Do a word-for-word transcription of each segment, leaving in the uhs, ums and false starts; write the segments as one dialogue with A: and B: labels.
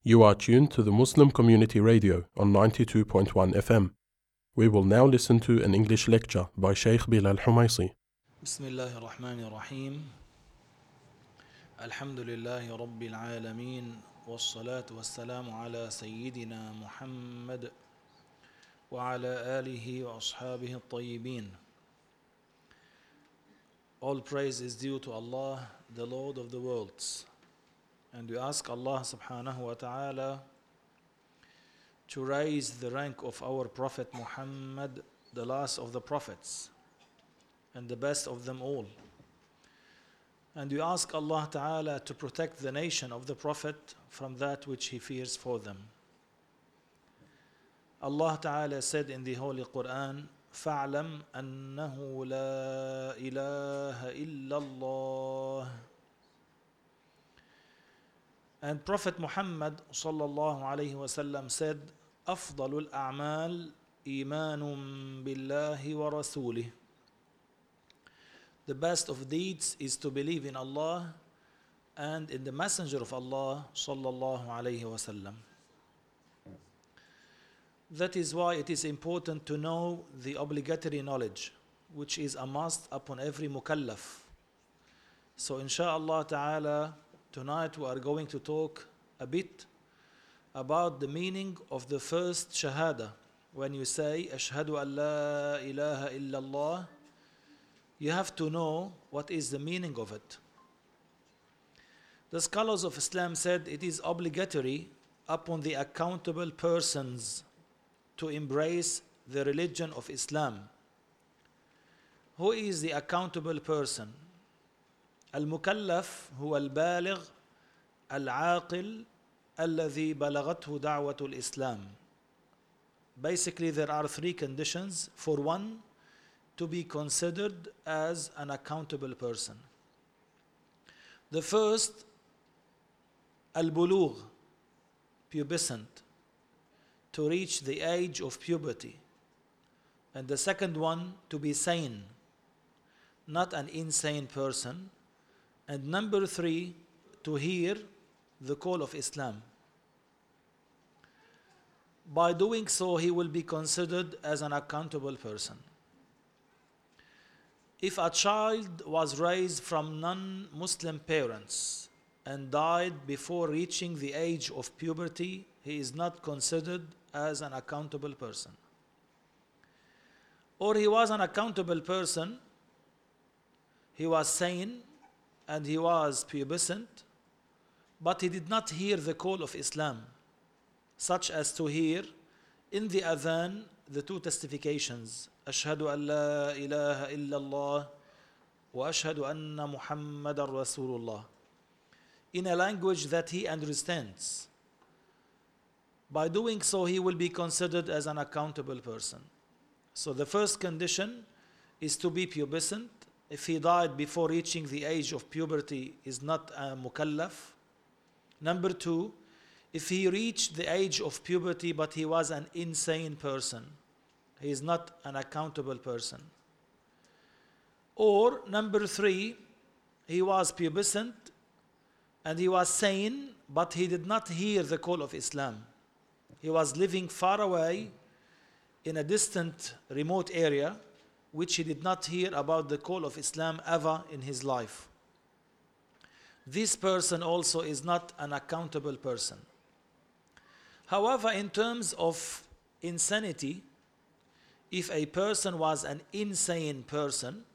A: You are tuned to the Muslim Community Radio on ninety-two point one F M. We will now listen to an English lecture by Sheikh Bilal Humaisi.
B: بسم الله الرحمن الرحيم الحمد لله رب العالمين والصلاة والسلام على سيدنا محمد وعلى آله وأصحابه الطيبين. All praise is due to Allah, the Lord of the worlds. And we ask Allah subhanahu wa ta'ala to raise the rank of our Prophet Muhammad, the last of the prophets and the best of them all. And we ask Allah Ta'ala to protect the nation of the Prophet from that which he fears for them. Allah Ta'ala said in the Holy Quran, فَاعْلَمْ أَنَّهُ لَا إِلَهَ إِلَّا اللَّهِ. And Prophet Muhammad sallallahu alayhi wa sallam said, أَفْضَلُ الْأَعْمَالِ إِيمَانٌ بِاللَّهِ وَرَسُولِهِ. The best of deeds is to believe in Allah and in the Messenger of Allah sallallahu alayhi wa sallam. That is why it is important to know the obligatory knowledge, which is a must upon every mukallaf. So insha'Allah ta'ala, tonight we are going to talk a bit about the meaning of the first shahada. When you say, Ashhadu an la ilaha illallah, you have to know what is the meaning of it. The scholars of Islam said it is obligatory upon the accountable persons to embrace the religion of Islam. Who is the accountable person? Al-Mukallaf huwa al-Baligh al-Aqil alladhi balaghathu da'watu al-Islam. Basically, there are three conditions for one to be considered as an accountable person. The first, al-Bulugh, pubescent, to reach the age of puberty. And the second one, to be sane, not an insane person. And number three, to hear the call of Islam. By doing so, he will be considered as an accountable person. If a child was raised from non-Muslim parents and died before reaching the age of puberty, he is not considered as an accountable person. Or he was an accountable person, he was sane and he was pubescent, but he did not hear the call of Islam, such as to hear in the adhan the two testifications, Ashhadu an la ilaha illallah wa ashhadu anna Muhammadan Rasulullah, in a language that he understands. By doing so, he will be considered as an accountable person. So the first condition is to be pubescent. If he died before reaching the age of puberty, is not a mukallaf. Number two, if he reached the age of puberty but he was an insane person, he is not an accountable person. Or number three, he was pubescent and he was sane but he did not hear the call of Islam. He was living far away in a distant, remote area, which he did not hear about the call of Islam ever in his life. This person also is not an accountable person. However, in terms of insanity, if a person was an insane person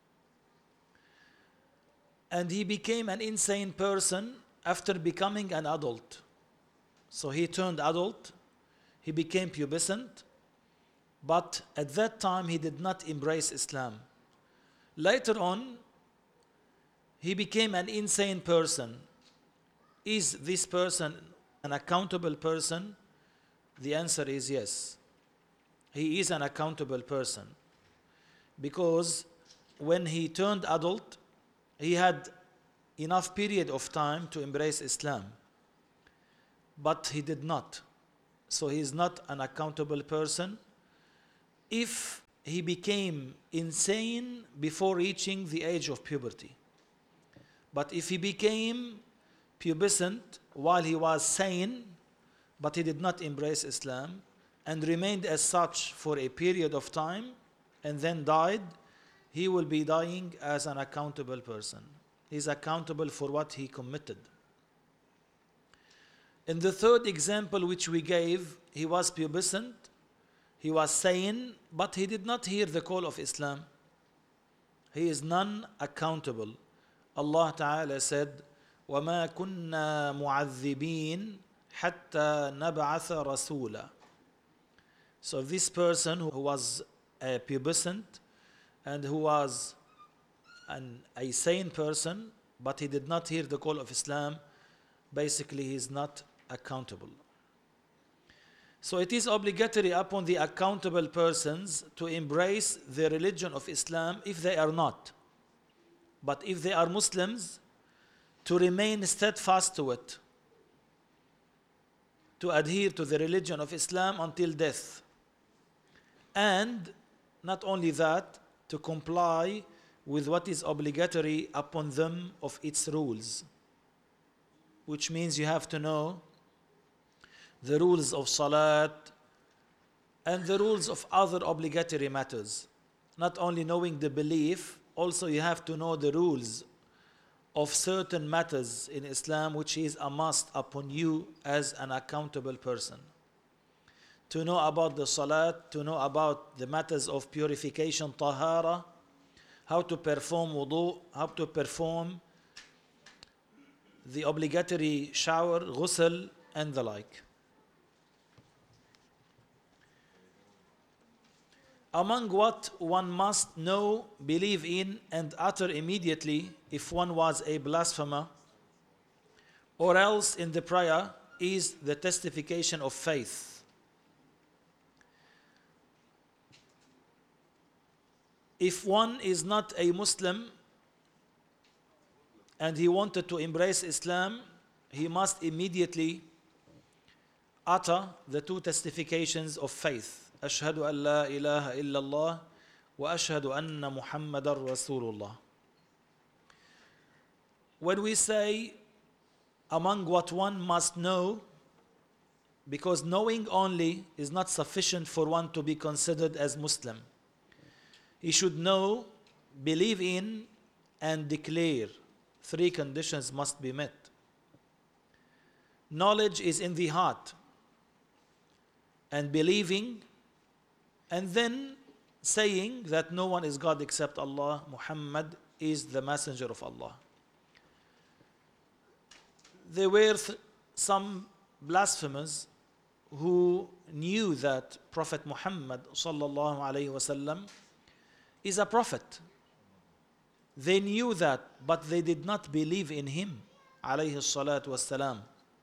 B: and he became an insane person after becoming an adult, so he turned adult, he became pubescent, but at that time he did not embrace Islam. Later on, he became an insane person. Is this person an accountable person? The answer is yes. He is an accountable person. Because when he turned adult, he had enough period of time to embrace Islam. But he did not. So he is not an accountable person. If he became insane before reaching the age of puberty. But if he became pubescent while he was sane, but he did not embrace Islam and remained as such for a period of time and then died, he will be dying as an accountable person. He is accountable for what he committed. In the third example which we gave, he was pubescent, he was sane, but he did not hear the call of Islam. He is non-accountable. Allah Ta'ala said, وَمَا كُنَّا مُعَذِّبِينَ حَتَّى نَبْعَثَ رَسُولًا. So this person who was a pubescent and who was an, a sane person, but he did not hear the call of Islam, basically he is not accountable. So it is obligatory upon the accountable persons to embrace the religion of Islam if they are not. But if they are Muslims, to remain steadfast to it, to adhere to the religion of Islam until death. And not only that, to comply with what is obligatory upon them of its rules, which means you have to know the rules of Salat and the rules of other obligatory matters. Not only knowing the belief, also you have to know the rules of certain matters in Islam, which is a must upon you as an accountable person. To know about the Salat, to know about the matters of purification, tahara, how to perform wudu, how to perform the obligatory shower, ghusl, and the like. Among what one must know, believe in, and utter immediately if one was a blasphemer, or else in the prayer, is the testification of faith. If one is not a Muslim and he wanted to embrace Islam, he must immediately utter the two testifications of faith. أشهد أن لا إله إلا الله وأشهد أن محمدا رسول الله. When we say among what one must know, because knowing only is not sufficient for one to be considered as Muslim. He should know, believe in, and declare. Three conditions must be met. Knowledge is in the heart, and believing, and then saying that no one is God except Allah, Muhammad is the messenger of Allah. There were th- some blasphemers who knew that Prophet Muhammad sallallahu alaihi wasallam is a prophet. They knew that, but they did not believe in him alayhi salatu wassalam.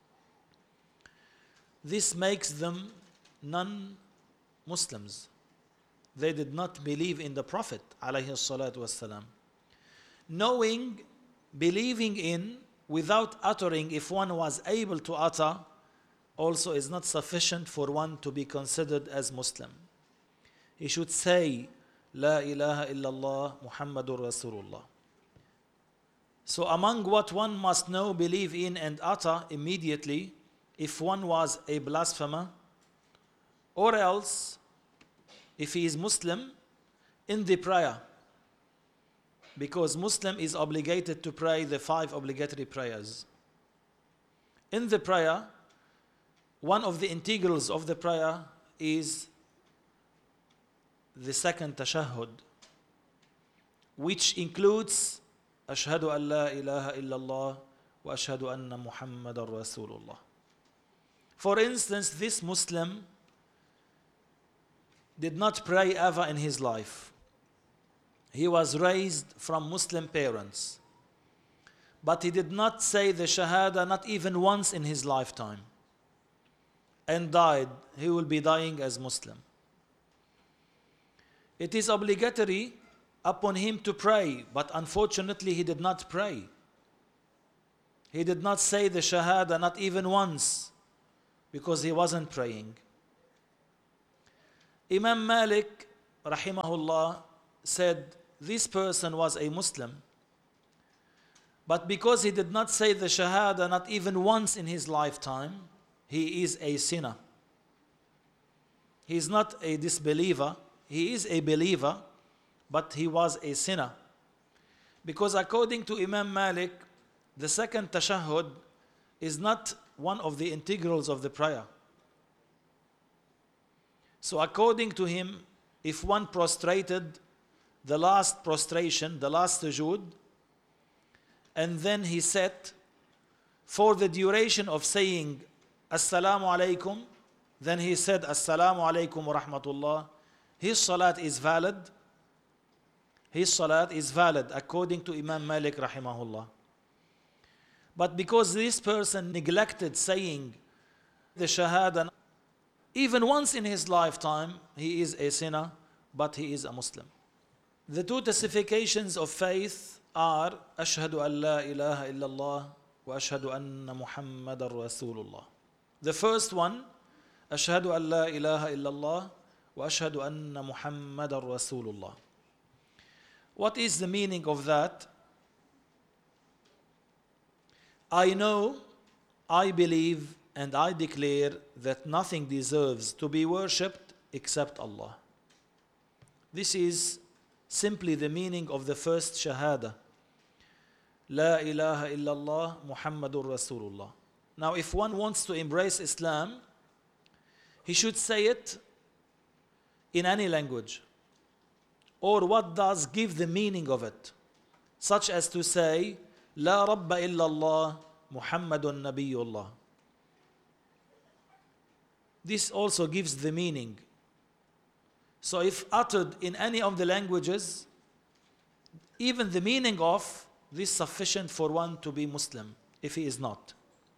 B: This makes them non-Muslims. They did not believe in the Prophet alayhi salatu wassalam. Knowing, believing in, without uttering, if one was able to utter, also is not sufficient for one to be considered as Muslim. He should say, La ilaha illallah Muhammadur Rasulullah. So among what one must know, believe in, and utter immediately, if one was a blasphemer, or else, if he is Muslim, in the prayer, because Muslim is obligated to pray the five obligatory prayers. In the prayer, one of the integrals of the prayer is the second tashahhud, which includes Ashhadu an la ilaha illallah wa ashhadu anna Muhammadan Rasulullah. For instance, this Muslim did not pray ever in his life. He was raised from Muslim parents, but he did not say the Shahada not even once in his lifetime, and died. He will be dying as Muslim. It is obligatory upon him to pray, but unfortunately he did not pray. He did not say the Shahada not even once, because he wasn't praying. Imam Malik rahimahullah said this person was a Muslim, but because he did not say the Shahada not even once in his lifetime, he is a sinner. He is not a disbeliever, he is a believer, but he was a sinner. Because according to Imam Malik, the second tashahhud is not one of the integrals of the prayer. So according to him, if one prostrated the last prostration, the last sujood, and then he sat for the duration of saying Assalamu alaikum, then he said Assalamu alaikum wa rahmatullah, his salat is valid. His salat is valid according to Imam Malik rahimahullah. But because this person neglected saying the shahada even once in his lifetime, he is a sinner, but he is a Muslim. The two testifications of faith are Ashhadu an la ilaha illallah wa ashhadu anna Muhammadar Rasulullah. The first one, Ashhadu an la ilaha illallah wa ashhadu anna Muhammadar Rasulullah. What is the meaning of that? I know, I believe, and I declare that nothing deserves to be worshipped except Allah. This is simply the meaning of the first shahada. La ilaha illallah Muhammadur Rasulullah. Now if one wants to embrace Islam, he should say it in any language. Or what does give the meaning of it? Such as to say, La Rabba illallah Muhammadun Nabiyullah. This also gives the meaning. So if uttered in any of the languages, even the meaning of this is sufficient for one to be Muslim, if he is not.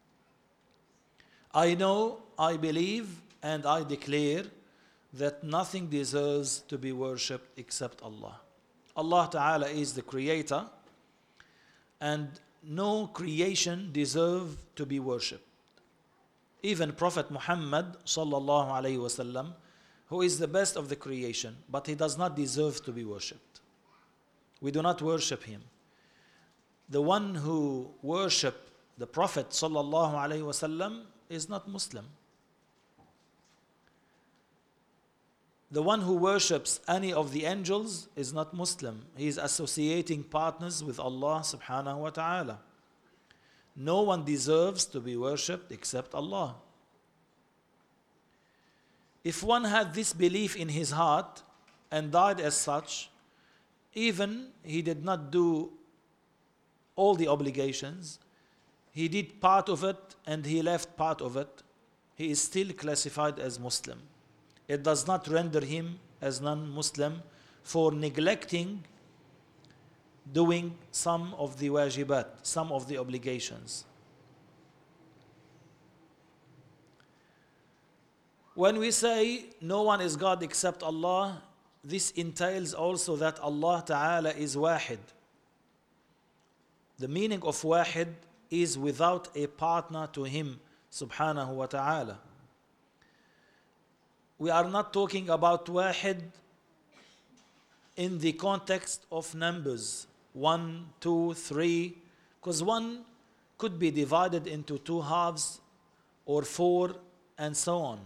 B: I know, I believe, and I declare that nothing deserves to be worshipped except Allah. Allah Ta'ala is the creator, and no creation deserves to be worshipped. Even Prophet Muhammad sallallahu alayhi wasallam, who is the best of the creation, but he does not deserve to be worshipped. We do not worship him. The one who worship the Prophet sallallahu alayhi wasallam is not Muslim. The one who worships any of the angels is not Muslim. He is associating partners with Allah subhanahu wa ta'ala. No one deserves to be worshipped except Allah. If one had this belief in his heart and died as such, even he did not do all the obligations, he did part of it and he left part of it, he is still classified as Muslim. It does not render him as non-Muslim for neglecting doing some of the wajibat, some of the obligations. When we say no one is God except Allah, this entails also that Allah Ta'ala is Wahid. The meaning of Wahid is without a partner to Him Subhanahu wa Ta'ala. We are not talking about Wahid in the context of numbers. One, two, three, because one could be divided into two halves or four and so on.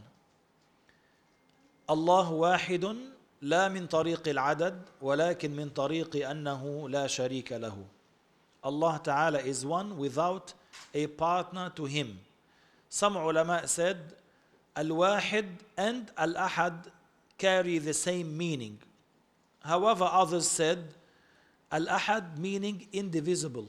B: Allah wahidun la min tariq al-adad walakin min tariq annahu la sharika lahu. Allah Ta'ala is one without a partner to Him. Some ulama said al-wahid and al-ahad carry the same meaning. However, others said Al-Ahad meaning indivisible.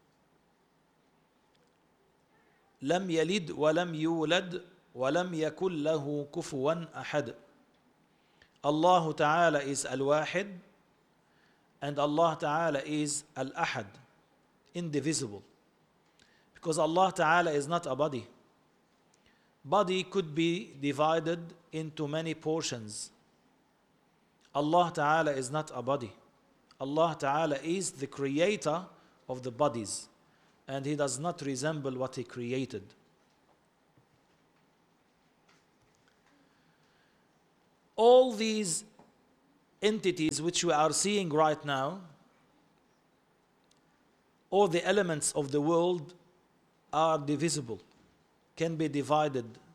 B: لم يلد ولم يولد ولم يكن له كفوا أحد. Allah Ta'ala is Al-Wahid and Allah Ta'ala is Al-Ahad, indivisible. Because Allah Ta'ala is not a body. Body could be divided into many portions. Allah Ta'ala is not a body. Allah Ta'ala is the creator of the bodies, and He does not resemble what He created. All these entities which we are seeing right now, all the elements of the world are divisible, can be divided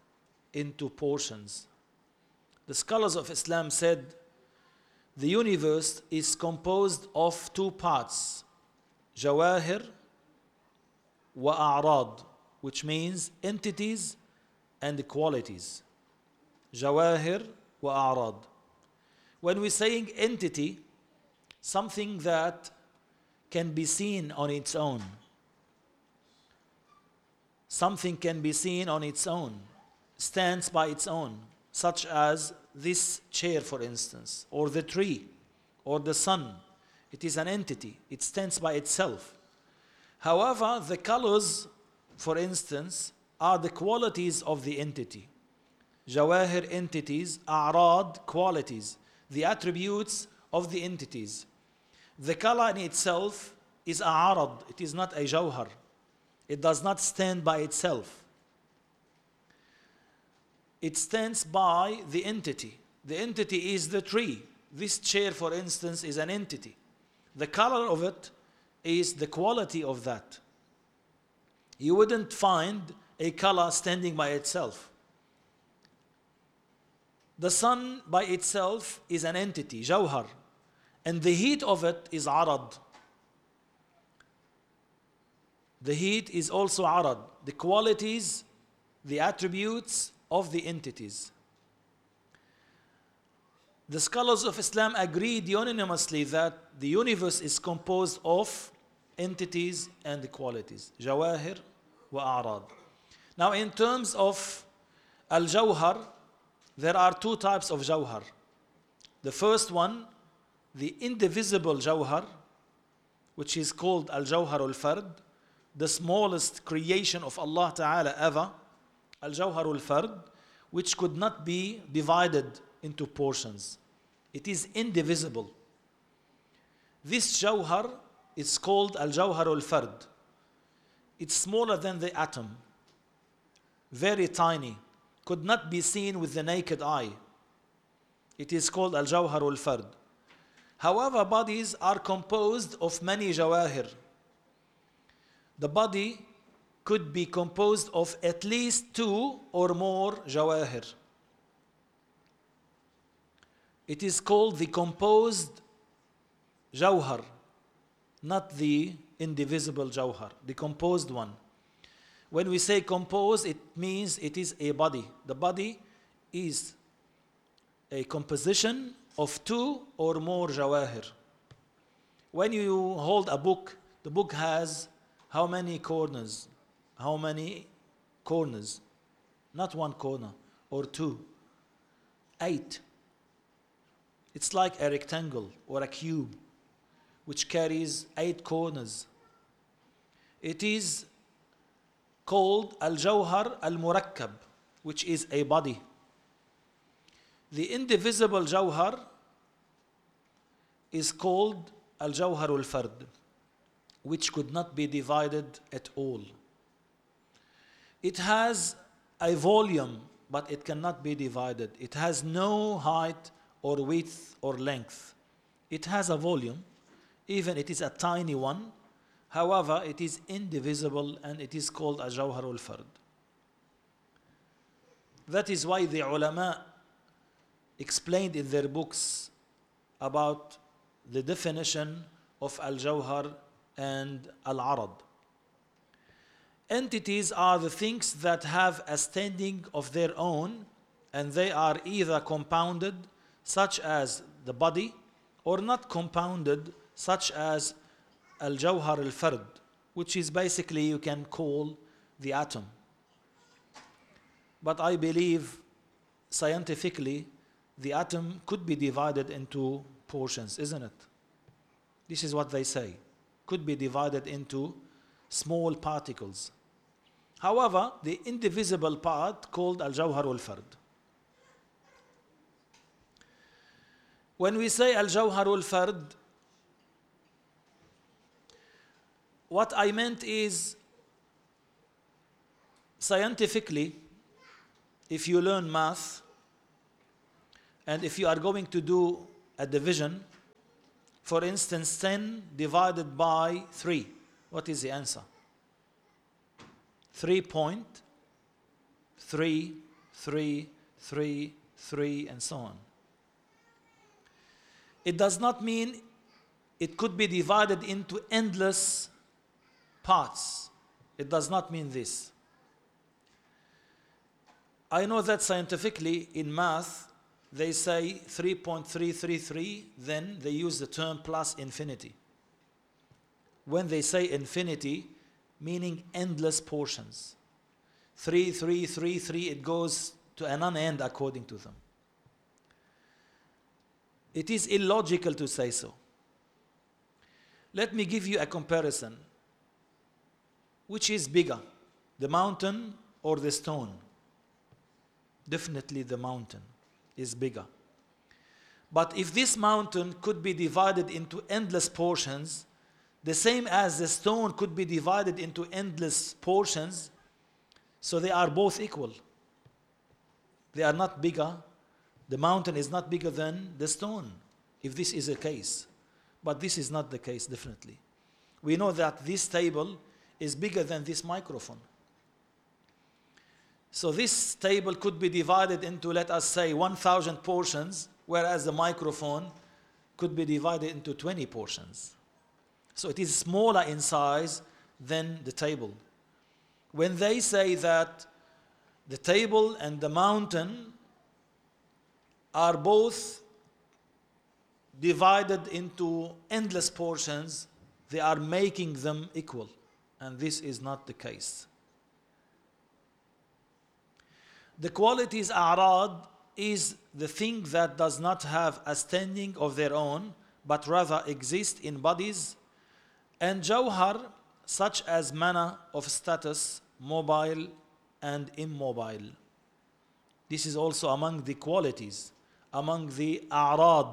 B: into portions. The scholars of Islam said the universe is composed of two parts, jawahir wa a'rad, which means entities and qualities. Jawahir wa a'rad. When we're saying entity, something that can be seen on its own. Something can be seen on its own, stands by its own, such as this chair, for instance, or the tree, or the sun. It is an entity. It stands by itself. However, the colors, for instance, are the qualities of the entity. Jawahir, entities; a'rad, qualities, the attributes of the entities. The color in itself is a'rad. It is not a jawhar. It does not stand by itself. It stands by the entity. The entity is the tree. This chair, for instance, is an entity. The color of it is the quality of that. You wouldn't find a color standing by itself. The sun by itself is an entity, jawhar, and the heat of it is arad. The heat is also arad, the qualities, the attributes of the entities. The scholars of Islam agreed unanimously that the universe is composed of entities and qualities, jawahir wa a'rad. Now, in terms of al-jawhar, there are two types of jawhar. The first one, the indivisible jawhar, which is called al-jawhar al-fard, the smallest creation of Allah Ta'ala ever, al-jawhar al-fard, which could not be divided into portions. It is indivisible. This jawhar is called al-jawhar al-fard. It's smaller than the atom, very tiny, could not be seen with the naked eye. It is called al-jawhar al-fard. However, bodies are composed of many jawahir. The body could be composed of at least two or more jawahir. It is called the composed jawhar, not the indivisible jawhar, the composed one. When we say composed, it means it is a body. The body is a composition of two or more jawahir. When you hold a book, the book has how many corners? How many corners? Not one corner or two. Eight. It's like a rectangle or a cube which carries eight corners. It is called al-jawhar al-murakkab, which is a body. The indivisible jawhar is called al-jawhar al-fard, which could not be divided at all. It has a volume, but it cannot be divided. It has no height or width or length. It has a volume, even it is a tiny one. However, it is indivisible and it is called al-jawhar al-fard. That is why the ulama explained in their books about the definition of al-jawhar and al-arad. Entities are the things that have a standing of their own, and they are either compounded, such as the body, or not compounded, such as al-jawhar al-fard, which is basically you can call the atom. But I believe scientifically the atom could be divided into portions, isn't it? This is what they say. Could be divided into small particles. However, the indivisible part called al-jawhar al-fard. When we say al-jawhar al-fard, what I meant is, scientifically, if you learn math, and if you are going to do a division, for instance, ten divided by three, what is the answer? three point three three, three, three, and so on. It does not mean it could be divided into endless parts. It does not mean this. I know that scientifically in math, they say three point three three three, then they use the term plus infinity. When they say infinity, meaning endless portions. three, three, three, three, it goes to an non-end according to them. It is illogical to say so. Let me give you a comparison. Which is bigger, the mountain or the stone? Definitely the mountain is bigger. But if this mountain could be divided into endless portions, the same as the stone could be divided into endless portions, so they are both equal. They are not bigger. The mountain is not bigger than the stone, if this is the case. But this is not the case, definitely. We know that this table is bigger than this microphone. So this table could be divided into, let us say, one thousand portions, whereas the microphone could be divided into twenty portions. So it is smaller in size than the table. When they say that the table and the mountain are both divided into endless portions, they are making them equal. And this is not the case. The qualities a'rad is the thing that does not have a standing of their own, but rather exist in bodies, and jawhar, such as manner of status, mobile and immobile. This is also among the qualities, among the a'rad,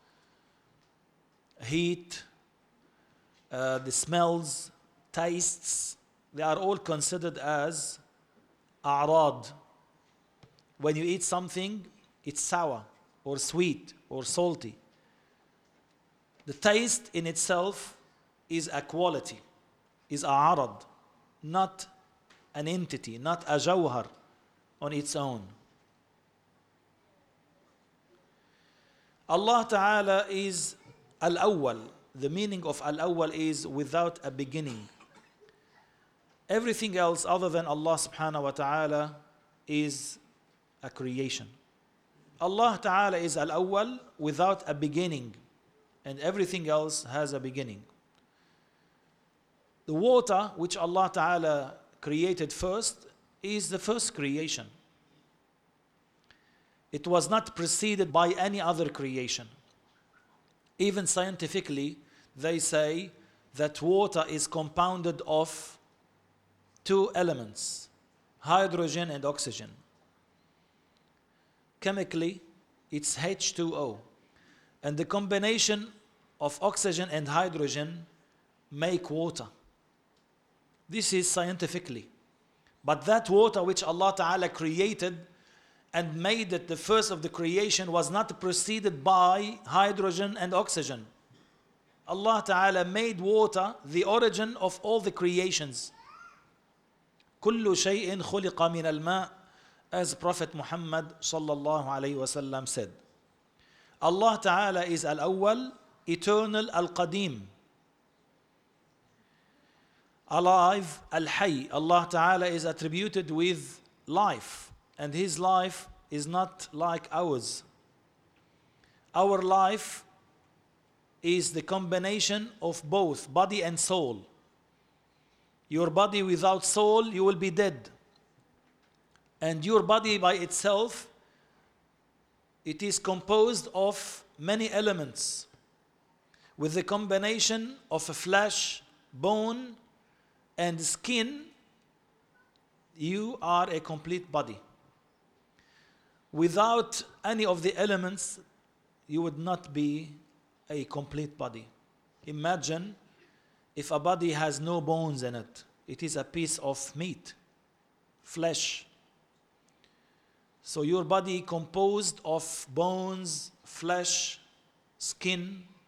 B: heat, uh, the smells, tastes, they are all considered as a'rad. When you eat something, it's sour or sweet or salty. The taste in itself is a quality, is a'rad, not an entity, not a jawhar on its own. Allah Ta'ala is al-awwal. The meaning of al-awwal is without a beginning. Everything else other than Allah Subhanahu wa Ta'ala is a creation. Allah Ta'ala is al-awwal without a beginning, and everything else has a beginning. The water which Allah Ta'ala created first is the first creation. It was not preceded by any other creation. Even scientifically, they say that water is compounded of two elements, hydrogen and oxygen. Chemically, it's H two O. And the combination of oxygen and hydrogen make water. This is scientifically. But that water which Allah Ta'ala created and made it the first of the creation was not preceded by hydrogen and oxygen. Allah Ta'ala made water the origin of all the creations. كل شيء خلق من الماء, as Prophet Muhammad sallallahu alayhi wa sallam said. Allah Ta'ala is al-awwal, eternal, al-qadim, alive, al-hayy. Allah Ta'ala is attributed with life, and His life is not like ours. Our life is the combination of both body and soul. Your body without soul, you will be dead. And your body by itself, it is composed of many elements, with the combination of a flesh, bone, and skin. You are a complete body. Without any of the elements, you would not be a complete body. Imagine if a body has no bones in it. It is a piece of meat, flesh. So your body composed of bones, flesh, skin,